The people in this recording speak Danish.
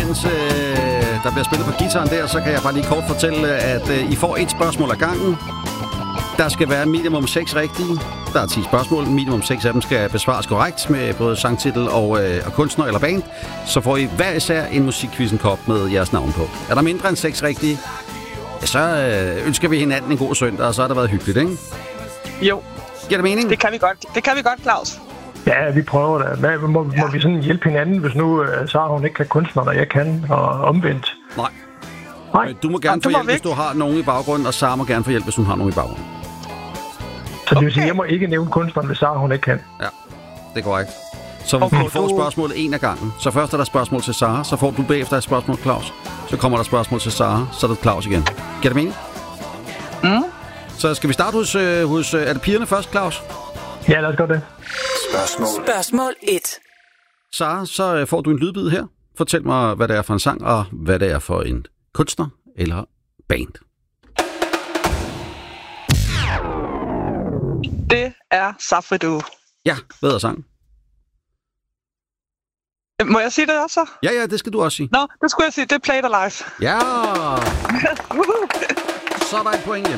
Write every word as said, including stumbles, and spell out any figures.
mens øh, der bliver spillet på guitaren der, så kan jeg bare lige kort fortælle, at øh, I får et spørgsmål ad gangen. Der skal være minimum seks rigtige. Der er ti spørgsmål. Minimum seks af dem skal besvares korrekt med både sangtitel og, øh, og kunstner eller band. Så får I hver især en musikquizzen-kop med jeres navn på. Er der mindre end seks rigtige, så øh, ønsker vi hinanden en god søndag, og så har det været hyggeligt, ikke? Jo. Giver det mening? Det kan vi godt. Det kan vi godt, Claus. Ja, vi prøver det. Hvad, må, ja. må vi sådan hjælpe hinanden, hvis nu uh, Sara hun ikke kan kunstner, og jeg kan, og omvendt? Nej. Nej. Du må gerne få hjælp, hvis du har nogen i baggrunden, og Sara må gerne få hjælp, hvis hun har nogen i baggrunden. Så det vil sige, at jeg må ikke nævne kunstneren, hvis Sara hun ikke kan? Ja, det er korrekt. Så vi okay, får du... spørgsmålet en af gangen. Så først er der spørgsmål til Sara, så får du bagefter et spørgsmål, Claus. Så kommer der spørgsmål til Sara, så er det Claus igen. Giver det mening? Mm. Så skal vi starte hos, øh, hos øh, er det pigerne først, Claus? Ja, lad os gøre det. Spørgsmål. Spørgsmål et. Sara, så øh, får du en lydbid her. Fortæl mig, hvad det er for en sang, og hvad det er for en kunstner eller band. Det er Safridu. Ja, hvad er sangen? Må jeg sige det også? Ja, ja, det skal du også sige. Nå, det skulle jeg sige. Det er Play It Alive. Ja! Så er der et point hjem.